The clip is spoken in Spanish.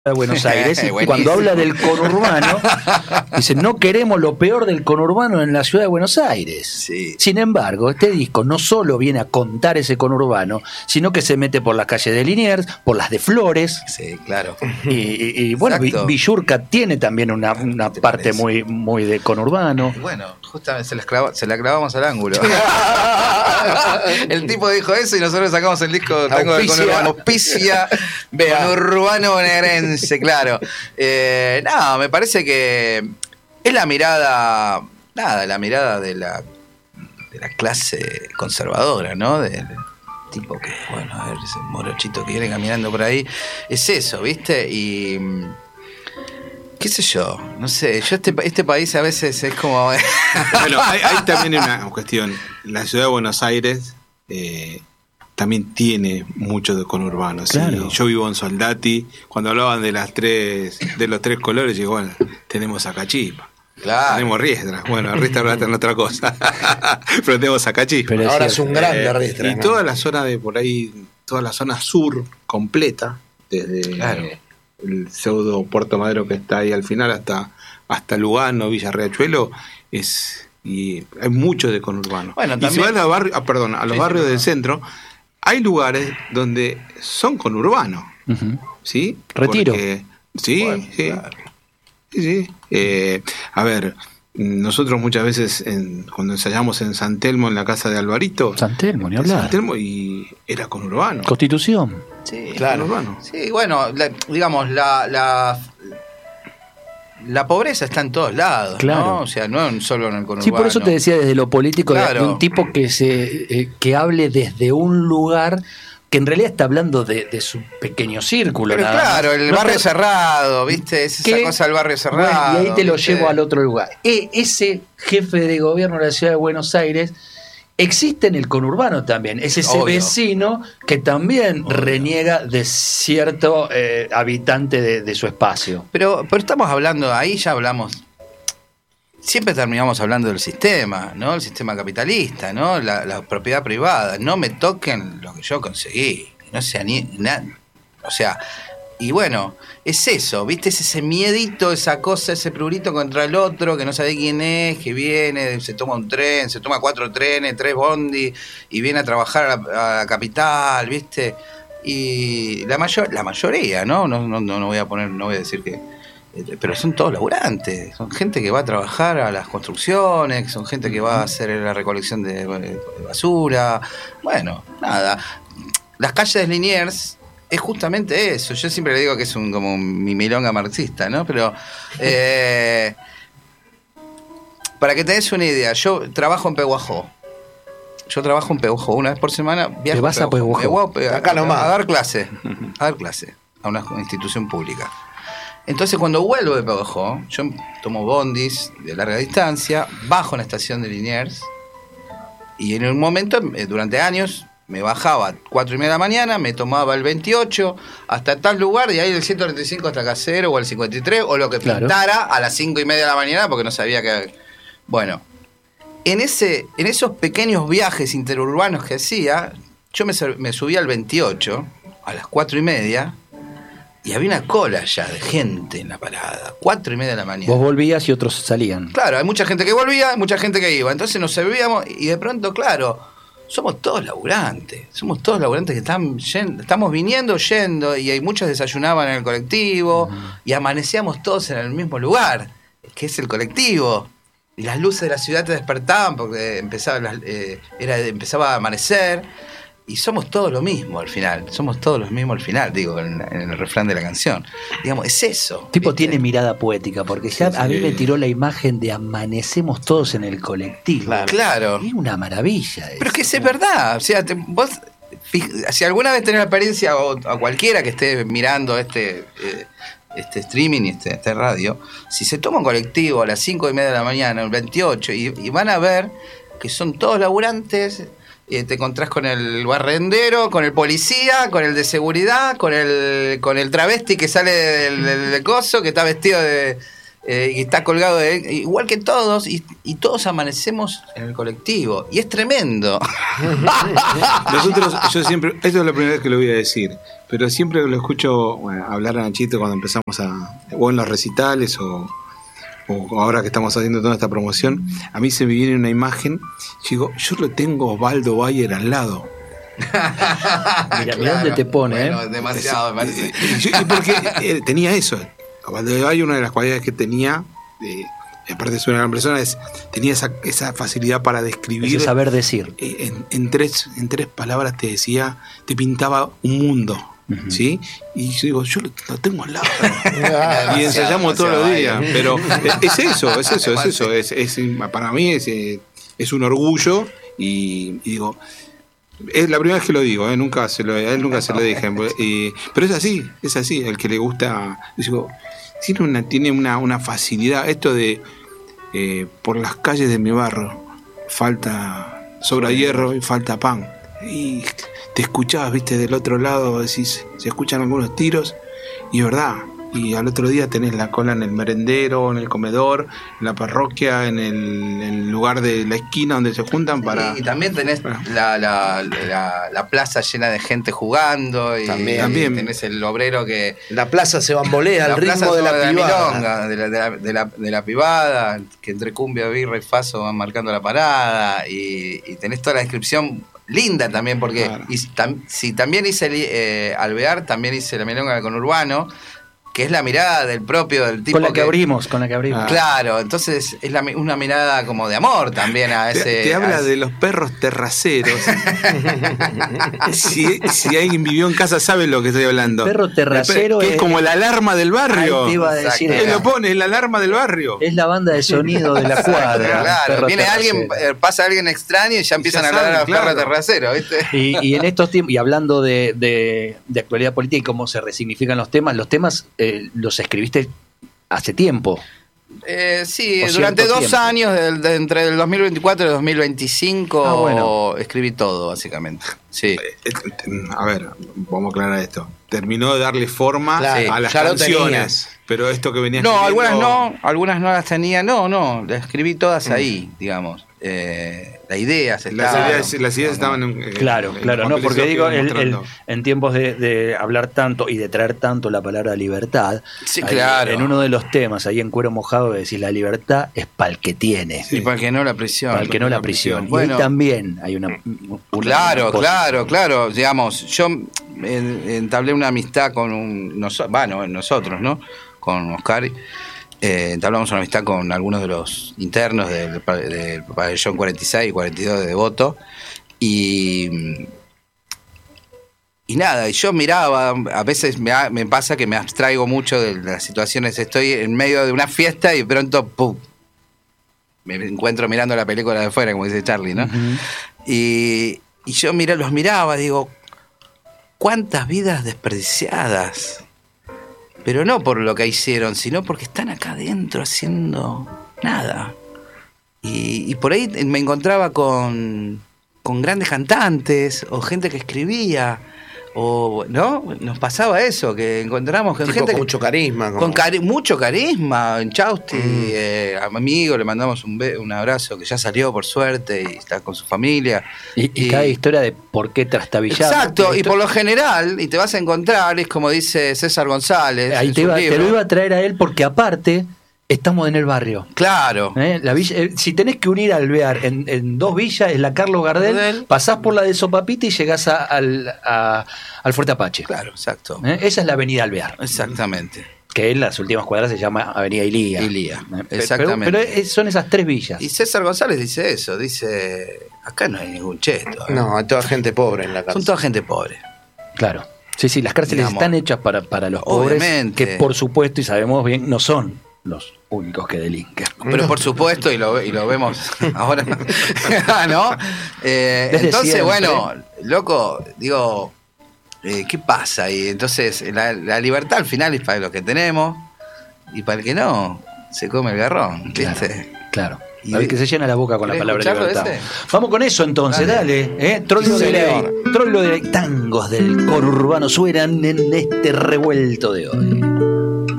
de Buenos Aires, Buenísimo. cuando habla del conurbano, dice, no queremos lo peor del conurbano en la ciudad de Buenos Aires. Sí. Sin embargo, este disco no solo viene a contar ese conurbano, sino que se mete por las calles de Liniers, por las de Flores. Sí, claro. Y bueno, Exacto. Villurca tiene también una ¿Te parte parece? muy de conurbano. Y bueno, justamente se la clavamos al ángulo. El tipo dijo eso y nosotros sacamos el disco Tango del Conurbano. Auspicia Conurbano bonaerense, claro. No, me parece que es la mirada, la mirada de la clase conservadora, ¿no? Del tipo que, bueno, a ver, ese morochito que viene caminando por ahí. Es eso, ¿viste? Y qué sé yo, no sé, yo este país a veces es como... Bueno, hay también una cuestión. La ciudad de Buenos Aires también tiene mucho de conurbano. ¿Sí? Claro. Yo vivo en Soldati. Cuando hablaban de los tres colores, digo, bueno, tenemos Sacachipa. Claro. Tenemos Riestra. Bueno, Riestra habla en otra cosa. Pero tenemos Sacachipa. Pero Ahora es un grande Riestra. Y toda la zona de por ahí, toda la zona sur completa, desde Claro. el pseudo Puerto Madero que está ahí al final hasta Lugano, Villa Riachuelo, y hay mucho de conurbano. Bueno, y también... si vas a los barrios del centro, hay lugares donde son conurbanos, Ujú. ¿sí? Retiro. Sí, Bueno, sí. claro. Sí. A ver, nosotros muchas veces cuando ensayamos en San Telmo, en la casa de Alvarito, San Telmo, ni hablar. San Telmo, y era conurbano. Constitución. Sí, Claro. Conurbano. sí, bueno, digamos, la pobreza está en todos lados, Claro. ¿no? O sea, no solo en el conurbano. Sí, por eso te decía desde lo político, Claro. de un tipo que hable desde un lugar que en realidad está hablando de su pequeño círculo. Pero nada claro, más. el No barrio está- cerrado, ¿viste? Es esa que- cosa del barrio Bueno, cerrado. y ahí te lo ¿viste? llevo al otro lugar. Ese jefe de gobierno de la ciudad de Buenos Aires existe en el conurbano también. Es ese Obvio. vecino que también reniega de cierto habitante de su espacio. Pero estamos hablando, ahí ya hablamos, siempre terminamos hablando del sistema, ¿no? El sistema capitalista, ¿no? La propiedad privada. No me toquen lo que yo conseguí. No sea ni nada. O sea, y bueno, es eso, ¿viste? Es ese miedito, esa cosa, ese prurito contra el otro, que no sabe quién es, que viene, se toma un tren, se toma 4 trenes, 3 bondi, y viene a trabajar a la capital, ¿viste? Y la mayoría, ¿no? No voy a decir que... Pero son todos laburantes, son gente que va a trabajar a las construcciones, son gente que va a hacer la recolección de basura. Bueno, nada. Las calles de Liniers es justamente eso. Yo siempre le digo que es como mi milonga marxista, ¿no? Pero para que te des una idea, yo trabajo en Pehuajó. Una vez por semana viajo. ¿Te vas a Pehuajó? Acá nomás. A dar clase a una institución pública. Entonces cuando vuelvo de Pehuajó, yo tomo bondis de larga distancia, bajo en la estación de Liniers, y en un momento, durante años, me bajaba a 4:30 de la mañana, me tomaba el 28 hasta tal lugar, y ahí del 135 hasta Casero, o el 53, o lo que Claro. pintara a las 5:30 de la mañana, porque no sabía que... Bueno, en esos pequeños viajes interurbanos que hacía, yo me subía al 28, a las 4:30, y había una cola ya de gente en la parada, 4:30 de la mañana. Vos volvías y otros salían. Claro, hay mucha gente que volvía, hay mucha gente que iba. Entonces nos servíamos y de pronto, claro, somos todos laburantes. Somos todos laburantes que estamos viniendo, yendo, y hay muchos desayunaban en el colectivo y amanecíamos todos en el mismo lugar, que es el colectivo. Y las luces de la ciudad te despertaban porque empezaba a amanecer. Y somos todos lo mismo al final. Somos todos los mismos al final, digo, en el refrán de la canción. Digamos, es eso. Tipo ¿viste? tiene mirada poética, porque ya a mí me tiró la imagen de amanecemos todos en el colectivo. Claro. Es una maravilla eso. Pero es que es verdad. O sea, vos, si alguna vez tenés la experiencia, o a cualquiera que esté mirando este streaming y este radio, si se toma un colectivo a las 5:30 de la mañana, el 28, y van a ver que son todos laburantes. Te encontrás con el barrendero, con el policía, con el de seguridad, con el travesti que sale del coso, que está vestido y está colgado de él, igual que todos, y todos amanecemos en el colectivo. Y es tremendo. Nosotros, yo siempre, esto es la primera vez que lo voy a decir, pero siempre lo escucho hablar a Nachito cuando empezamos o en los recitales o ahora que estamos haciendo toda esta promoción, a mí se me viene una imagen, digo, yo lo tengo Osvaldo Bayer al lado. Mira, dónde te pone, bueno, demasiado, me parece. Y porque tenía eso. Osvaldo Bayer, una de las cualidades que tenía, aparte de ser una gran persona, tenía esa facilidad para describir. Ese saber decir. En tres palabras te decía, te pintaba un mundo. ¿Sí? Y yo digo, yo lo tengo al lado. Y ensayamos todos los días. Pero es eso. Para mí es un orgullo. Y digo, es la primera vez que lo digo, a él nunca se lo dije. Pero es así. El que le gusta, digo, tiene una facilidad. Esto de por las calles de mi barrio sobra hierro y falta pan. Y te escuchabas, viste, del otro lado, decís, se escuchan algunos tiros, y es verdad. Y al otro día tenés la cola en el merendero, en el comedor, en la parroquia, en el lugar de la esquina donde se juntan para... Y también tenés la plaza llena de gente jugando, y también tenés el obrero que... La plaza se bambolea al ritmo de la pibada. De la pibada, que entre cumbia, birra y faso van marcando la parada, y tenés toda la descripción... linda también, porque claro. Si también hice Alvear, también hice la milonga del conurbano, que es la mirada del tipo con la que abrimos. Claro, entonces es una mirada como de amor también a ese... Te habla de los perros terraceros. si alguien vivió en casa sabe lo que estoy hablando. Perro terracero que es como la alarma del barrio. Ahí te iba a decir. Él lo pone, es la alarma del barrio. Es la banda de sonido de la cuadra. Claro, viene alguien, pasa alguien extraño y ya empiezan a hablar a los perros terraceros, ¿viste? Y en estos tiempos, y hablando de actualidad política y cómo se resignifican los temas los escribiste hace tiempo. Sí, durante 2 años, entre el 2024 y el 2025, escribí todo, básicamente. Sí. A ver, vamos a aclarar esto. Terminó de darle forma a las canciones, pero esto que venía escribiendo... algunas no las tenía, las escribí todas ahí, digamos. Las ideas estaban en claro, no, porque digo, en tiempos de hablar tanto y de traer tanto la palabra libertad, sí, claro. En uno de los temas, ahí en Cuero Mojado, decís, la libertad es para el que tiene. Sí. Y para el que no la prisión. Para el que no la prisión. Bueno, y ahí también hay una claro, digamos, yo entablé una amistad con nosotros, ¿no? Con Oscar. Entablamos una amistad con algunos de los internos del pabellón 46 y 42 de Devoto, y nada, y yo miraba, a veces me pasa que me abstraigo mucho de las situaciones, estoy en medio de una fiesta y de pronto ¡pum!, me encuentro mirando la película de fuera, como dice Charlie, ¿no? Uh-huh. Y yo los miraba, digo, ¿cuántas vidas desperdiciadas? Pero no por lo que hicieron, sino porque están acá adentro haciendo nada. Y por ahí me encontraba con grandes cantantes o gente que escribía. ¿No? Nos pasaba eso, que encontramos con gente con mucho carisma. Mucho carisma. En Chausti, a mi amigo le mandamos un abrazo, que ya salió por suerte y está con su familia. Y cada historia de por qué trastabillado. Exacto, y por lo general, y te vas a encontrar, es como dice César González. Ahí te lo iba a traer a él porque aparte... Estamos en el barrio. Claro. La villa, si tenés que unir a Alvear en 2 villas, es la Carlos Gardel, pasás por la de Sopapita y llegás al Fuerte Apache. Claro, exacto. Esa es la avenida Alvear. Exactamente. Que en las últimas cuadras se llama Avenida Ilía. Exactamente. Pero son esas 3 villas. Y César González dice eso, dice, acá no hay ningún cheto. No, hay toda gente pobre en la cárcel. Son toda gente pobre. Claro. Sí, las cárceles están hechas para los pobres, obviamente, que por supuesto, y sabemos bien, no son los únicos que delinquen. Pero por supuesto, y lo vemos ahora, ¿no? Entonces, siempre. Bueno, loco, digo, ¿qué pasa? Y entonces la libertad al final es para los que tenemos, y para el que no, se come el garrón, ¿viste? Claro. A ver, que se llena la boca con la palabra libertad. Ese? Vamos con eso entonces, dale. Trollo de ley. Tangos del conurbano suenan en este revuelto de hoy.